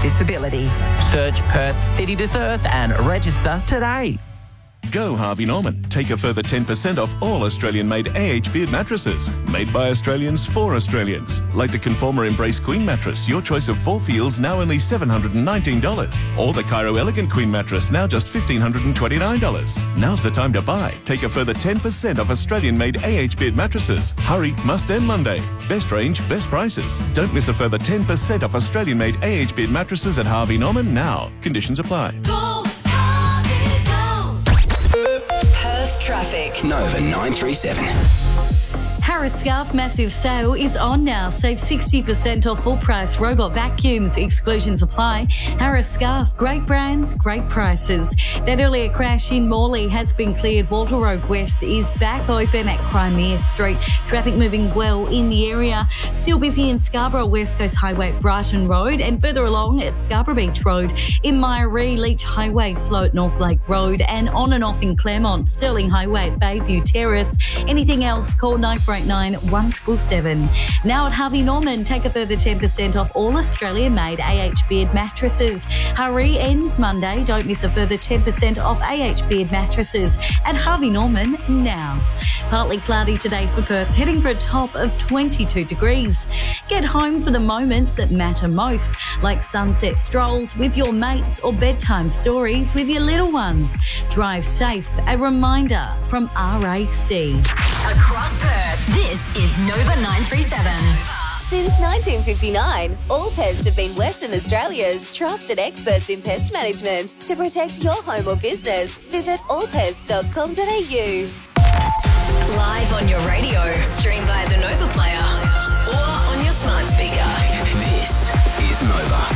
disability. Search Perth City to Surf and register today. Go Harvey Norman. Take a further 10% off all Australian-made AH Beard mattresses. Made by Australians for Australians. Like the Conformer Embrace Queen mattress, your choice of 4 feels, now only $719. Or the Cairo Elegant Queen mattress, now just $1,529. Now's the time to buy. Take a further 10% off Australian-made AH Beard mattresses. Hurry, must end Monday. Best range, best prices. Don't miss a further 10% off Australian-made AH Beard mattresses at Harvey Norman now. Conditions apply. Traffic. Nova 937. Harris Scarf massive sale is on now. Save 60% off full price robot vacuums. Exclusions apply. Harris Scarf, great brands, great prices. That earlier crash in Morley has been cleared. Walter Road West is back open at Crimea Street. Traffic moving well in the area. Still busy in Scarborough, West Coast Highway, Brighton Road, and further along at Scarborough Beach Road. In Myrie, Leach Highway, slow at North Lake Road, and on and off in Claremont, Stirling Highway at Bayview Terrace. Anything else, call 9489 1777. Now at Harvey Norman, take a further 10% off all Australian-made AH Beard mattresses. Hurry, ends Monday. Don't miss a further 10% off AH Beard mattresses at Harvey Norman now. Partly cloudy today for Perth, heading for a top of 22 degrees. Get home for the moments that matter most, like sunset strolls with your mates or bedtime stories with your little ones. Drive safe. A reminder from RAC. Across Perth, this is Nova 937. Since 1959, All Pest have been Western Australia's trusted experts in pest management. To protect your home or business, visit allpest.com.au. Live on your radio, stream via the Nova Player, or on your smart speaker. This is Nova.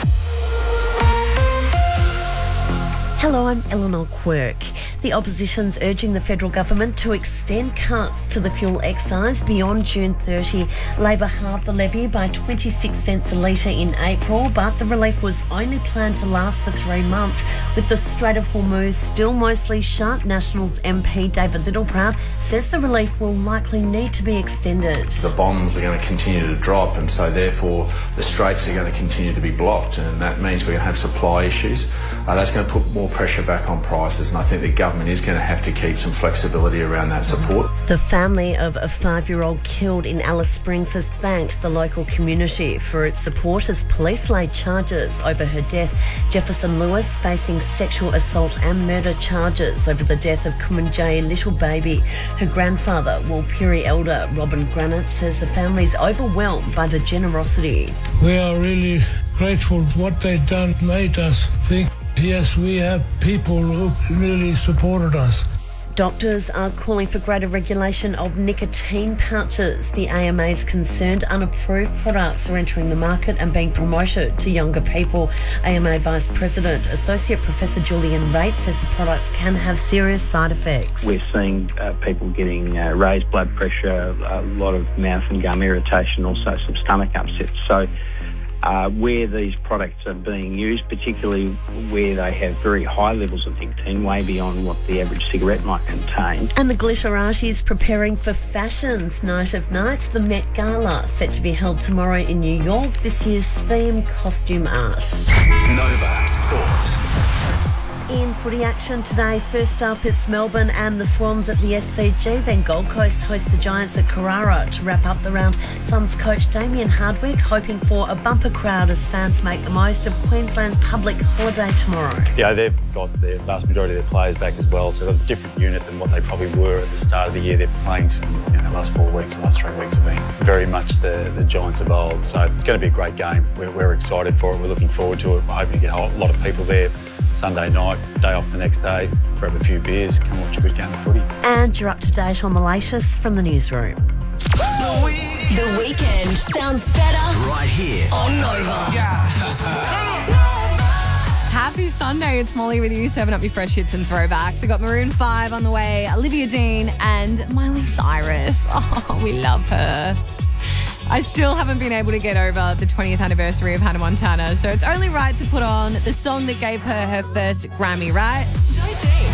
Hello, I'm Eleanor Quirk. The opposition's urging the federal government to extend cuts to the fuel excise beyond June 30. Labor halved the levy by 26 cents a litre in April, but the relief was only planned to last for 3 months. With the Strait of Hormuz still mostly shut, Nationals MP David Littleproud says the relief will likely need to be extended. The bonds are going to continue to drop, and so therefore the straits are going to continue to be blocked, and that means we're going to have supply issues. That's going to put more pressure back on prices, and I think the government is going to have to keep some flexibility around that support. The family of a 5-year-old killed in Alice Springs has thanked the local community for its support as police laid charges over her death. Jefferson Lewis facing sexual assault and murder charges over the death of Kumanjayi little baby. Her grandfather, Walpiri elder Robin Granite, says the family's overwhelmed by the generosity. We are really grateful for what they've done, made us think, yes, we have people who really supported us. Doctors are calling for greater regulation of nicotine pouches. The AMA is concerned unapproved products are entering the market and being promoted to younger people. AMA Vice President, Associate Professor Julian Raitt says the products can have serious side effects. We're seeing people getting raised blood pressure, a lot of mouth and gum irritation, also some stomach upsets. So where these products are being used, particularly where they have very high levels of nicotine, way beyond what the average cigarette might contain. And the Glitterati is preparing for Fashion's Night of Nights, the Met Gala, set to be held tomorrow in New York. This year's theme, costume art. Nova Sport. In footy action today, first up it's Melbourne and the Swans at the SCG, then Gold Coast host the Giants at Carrara to wrap up the round. Suns coach Damien Hardwick hoping for a bumper crowd as fans make the most of Queensland's public holiday tomorrow. Yeah, they've got the vast majority of their players back as well, so they've got a different unit than what they probably were at the start of the year. They're playing some, the last 4 weeks, the last 3 weeks have been very much the Giants of old, so it's going to be a great game. We're excited for it, we're looking forward to it, we're hoping to get a lot of people there Sunday night, day off the next day, grab a few beers, come watch a good game of footy. And you're up to date on the latest from the newsroom. The weekend sounds better right here on Nova. Happy Sunday, it's Molly with you, serving up your fresh hits and throwbacks. We got Maroon 5 on the way, Olivia Dean and Miley Cyrus. Oh, we love her. I still haven't been able to get over the 20th anniversary of Hannah Montana, so it's only right to put on the song that gave her her first Grammy, right?